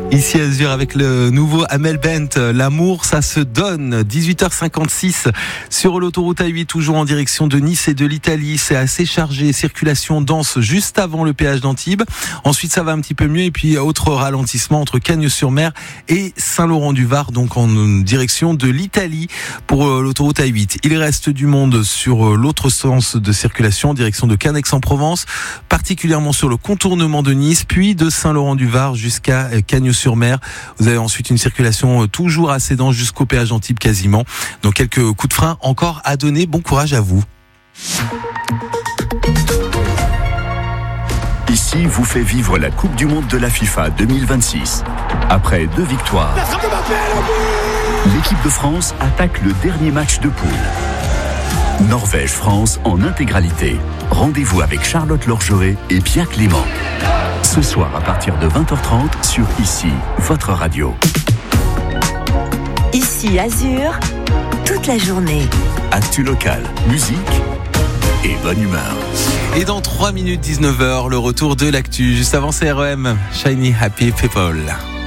Ici Azur avec le nouveau Amel Bent, l'amour ça se donne. 18h56 sur l'autoroute A8, toujours en direction de Nice et de l'Italie. C'est assez chargé, circulation dense juste avant le péage d'Antibes. Ensuite ça va un petit peu mieux et puis autre ralentissement entre Cagnes-sur-Mer et Saint-Laurent-du-Var, donc en direction de l'Italie pour l'autoroute A8. Il reste du monde sur l'autre sens de circulation en direction de Cannes-Aix-en-Provence, particulièrement sur le contournement de Nice, puis de Saint-Laurent-du-Var jusqu'à Cagnes-sur-Mer. Vous avez ensuite une circulation toujours assez dense jusqu'au péage d'Antibes quasiment. Donc quelques coups de frein encore à donner. Bon courage à vous. Ici vous fait vivre la Coupe du Monde de la FIFA 2026. Après 2 victoires, l'équipe de France attaque le dernier match de poule. Norvège-France en intégralité. Rendez-vous avec Charlotte Lorgeret et Pierre Clément. Ce soir à partir de 20h30 sur Ici, votre radio. Ici Azur, toute la journée. Actu local, musique et bonne humeur. Et dans 3 minutes 19h, le retour de l'actu. Juste avant CREM, Shiny Happy People.